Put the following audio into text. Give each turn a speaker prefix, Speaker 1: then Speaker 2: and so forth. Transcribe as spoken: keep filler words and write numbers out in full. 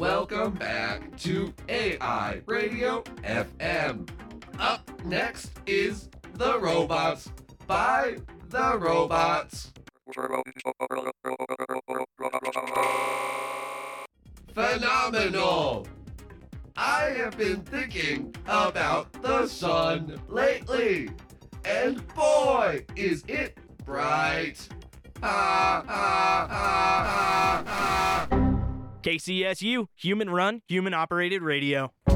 Speaker 1: Welcome back to A I Radio F M. Up next is The Robots by The Robots. Phenomenal! I have been thinking about the sun lately, and boy, is it bright! Ha ha ha ha ha!
Speaker 2: K C S U, human run, human operated radio.